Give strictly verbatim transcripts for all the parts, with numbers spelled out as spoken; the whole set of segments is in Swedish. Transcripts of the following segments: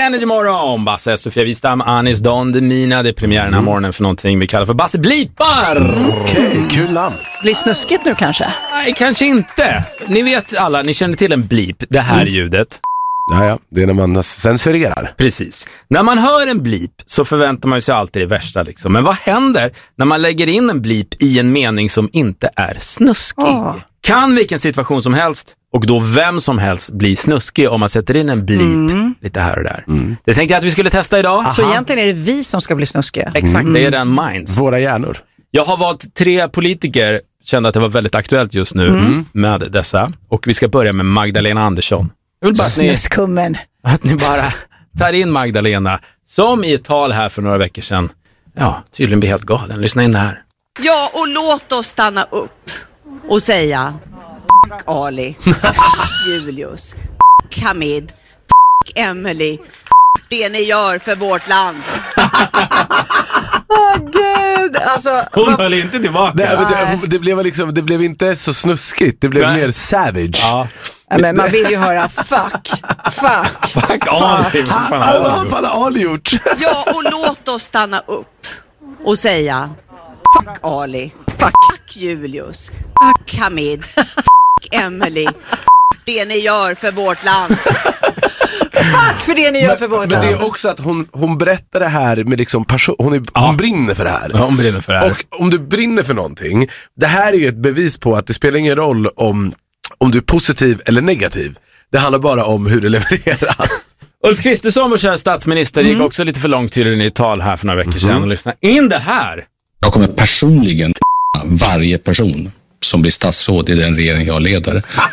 Energy Morgon. Basse, Sofia Wistam, Anis Don Demina. Det är premiär den här morgonen för någonting vi kallar för Basse Blipar. Okej, okay, kul namn. Blir snuskigt nu kanske? Nej, kanske inte. Ni vet alla, ni känner till en blip, det här mm. ljudet. Ja, ja, det är när man censurerar. Precis. När man hör en blip så förväntar man sig alltid det värsta liksom. Men vad händer när man lägger in en blip i en mening som inte är snuskig? Oh. Kan vilken situation som helst och då vem som helst bli snuskig om man sätter in en blip mm. lite här och där. Mm. Det tänkte jag att vi skulle testa idag. Aha. Så egentligen är det vi som ska bli snuskiga? Exakt, mm. det är den minds. Våra hjärnor. Jag har valt tre politiker, kände att det var väldigt aktuellt just nu mm. med dessa. Och vi ska börja med Magdalena Andersson. Jag vill bara att ni, Snuskummen. att ni bara tar in Magdalena som i ett tal här för några veckor sedan. Ja, tydligen blir helt galen. Lyssna in det här. Ja, och låt oss stanna upp och säga F*** Ali, F*** Julius, F*** Hamid, F*** Emily, F*** det ni gör för vårt land. Åh oh, gud, alltså hon höll inte tillbaka. Det, det, det, blev liksom, det blev inte så snuskigt, det blev Nej. mer savage. Ja. Ja, men man vill ju höra fuck, fuck, fuck Ali. Vad fan har Ali gjort? Ja, och låt oss stanna upp och säga F*** Ali, fuck, F*** Julius, F*** Hamid, F*** Emily, F*** det ni gör för vårt land. Fuck för det ni gör men, för vårt men land. det är också att hon, hon berättar det här med liksom passion, hon, är, ja. hon brinner för det här. Ja, hon brinner för det här. Och om du brinner för någonting, det här är ju ett bevis på att det spelar ingen roll om, om du är positiv eller negativ. Det handlar bara om hur det levereras. Ulf Kristersson, vår kära statsminister, mm. gick också lite för långt tydligen i tal här för några veckor sedan. Mm. Och lyssna in det här. Jag kommer personligen varje person som blir statsråd i den regering jag leder.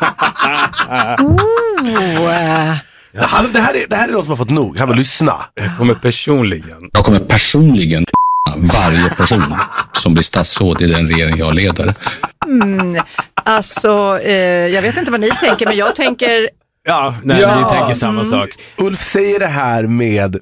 oh. Han, det, här är, det här är någon som har fått nog. Han vill lyssna. Jag kommer personligen. Jag kommer personligen varje person som blir statsråd i den regering jag leder. Mm, alltså, eh, jag vet inte vad ni tänker, men jag tänker... Ja, nej, ja. vi tänker samma mm. sak. Ulf säger det här med...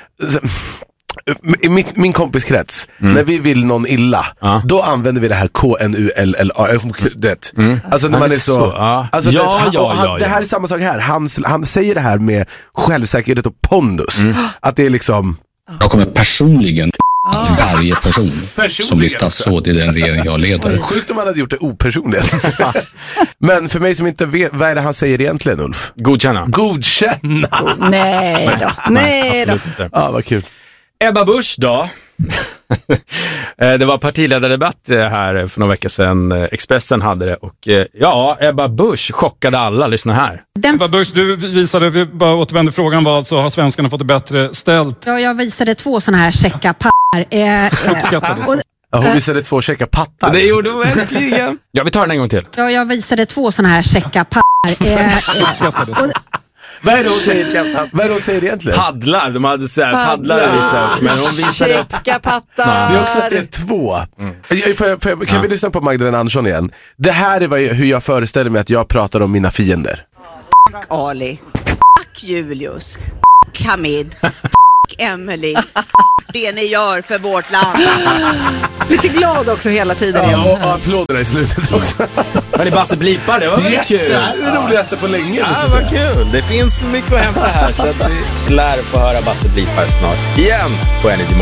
Min, min kompiskrets, mm. när vi vill någon illa, ja. då använder vi det här K N U L L A. Det. Mm. Alltså när man är så... så ja. Alltså, ja, det, han, ja, han, ja, det här är samma sak här. Han, han säger det här med självsäkerhet och pondus. Mm. Att det är liksom... Jag kommer personligen varje person som blir statsråd i den regering jag leder. Sjukt om man hade gjort det opersonligen. Men för mig som inte vet, vad är det han säger egentligen, Ulf? Godkänna. Godkänna. Oh, nej då. Nej då. Ja, ah, vad kul. Ebba Busch då. Det var partiledardebatt här för några veckor sedan. Expressen hade det och ja, Ebba Busch chockade alla. Lyssna här. Den... Ebba Busch, du visade, vi bara återvände frågan var alltså, har svenskarna fått det bättre ställt? Ja, jag visade två sådana här checka pattar. Eh, Uppskattades. och... Ja, hon visade två checka pattar. Det gjorde hon verkligen. Ja, vi tar den en gång till. Ja, jag visade två sådana här checka pattar. Eh, Uppskattades. och... Vad är det hon säger, vad är det hon säger egentligen? Paddlar, de hade så här paddlar visat, men hon visade upp. Pattar. Det är också att det är två. Mm. Får jag, får jag, kan ja. vi lyssna på Magdalena Andersson igen? Det här är vad jag, hur jag föreställer mig att jag pratar om mina fiender. F*** Ali, F*** Julius, F*** Hamid, F*** Emily, F*** det ni gör för vårt land. Lite glad också hela tiden. Ja, och applåderna i slutet också. Men det Basse Blipar, det var väldigt kul. Det här är det roligaste på länge. Ja, vad kul. Det finns mycket att hämta här så att vi lär få höra Basse Blipar snart igen på Energy.